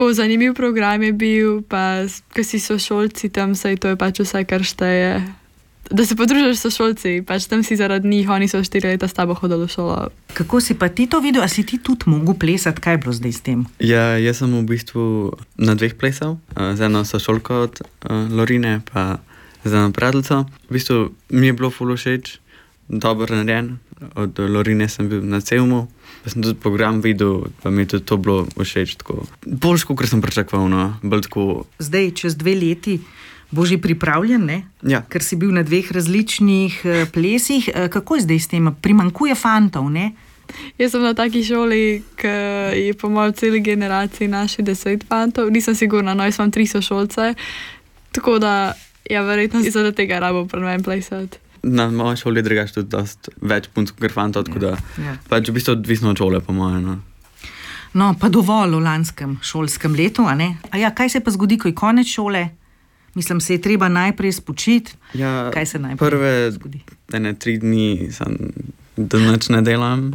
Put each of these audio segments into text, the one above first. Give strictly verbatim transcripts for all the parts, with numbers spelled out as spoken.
O, zanimiv program je bil, pa ko si sošolci tam, saj to je pač vse, kar šteje. Da se podružiš s sošolci, pač tam si zaradi njih, oni so štiri leta s tabo hodili v šolo. Kako si pa ti to videl, a si ti tudi mogel plesati, kaj je bilo zdaj s tem? Ja, jaz sem v bistvu na dveh plesal, z eno sošolko od uh, Lorine, pa z eno prijateljico. V bistvu mi je bilo ful všeč, dobro narejen, od Lorine sem bil na Cevmu, pa sem tudi program videl, pa mi je tudi to bilo všeč, tako bolj kot sem pričakoval, no, bolj tako. Zdaj, čez dve leti bo že pripravljen, ne? Ja. Ker si bil na dveh različnih uh, plesih. Uh, kako je zdaj s tem? Primanjkuje fantov, ne? Jaz sem na taki šoli, ki je po mojem celi generaciji naši deset fantov. Nisem sigurna, no, jaz imam tri sošolce, tako da, ja, verjetno si zaradi tega rabo pri meni plesati. Na moji šoli je drugače tudi dosti več punc kot fantov, tako da Ja. pač v bistvu odvisno od šole, po mojem, no. No, pa dovolj v lanskem šolskem letu, a ne? A ja, kaj se pa zgodi, ko je konec šole? Mislim, se je treba najprej spočiti. Ja, Kaj se najprej prve zgodi? ene tri dni sem, da nič ne delam,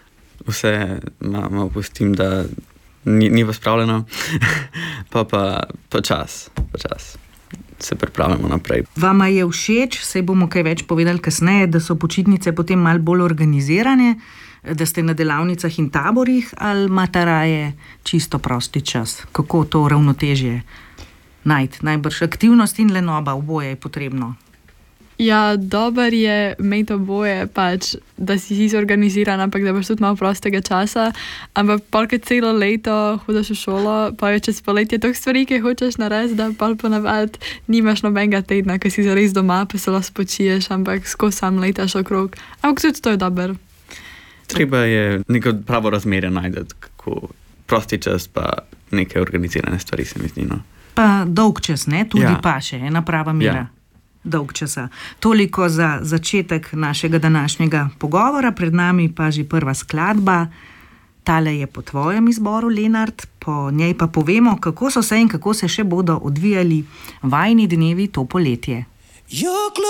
vse malo pustim, da ni, ni pa spravljeno, pa pa počas, počas se pripravljamo naprej. Vama je všeč, saj bomo kaj več povedali kasneje, da so počitnice potem malo bolj organizirane, da ste na delavnicah in taborih, ali imate raje čisto prosti čas? Kako to ravnotežje najti? Najbrž aktivnost in lenoba, oboje je potrebno. Ja, dober je imeti oboje, pač, da si si zorganiziran, ampak da boš tudi malo prostega časa. Ampak polk celo leto hodiš v šolo, pa je čez poletje toliko stvari, ki hočeš narediti, da pol ponavadi nimaš nobenega tedna, ki si zares doma, pa se lahko spočiješ, ampak skozi sam letaš okrog. Ampak tudi to je dober. Treba je neko pravo razmerje najti, kako prosti čas pa neke organizirane stvari, se mi zdi, no. Pa dolg čas, ne? Tudi Ja. pa še ena prava mera. Ja. Dolg časa. Toliko za začetek našega današnjega pogovora, pred nami pa že prva skladba. Tale je po tvojem izboru, Lenart, po njej pa povemo, kako so se in kako se še bodo odvijali vajini dnevi to poletje.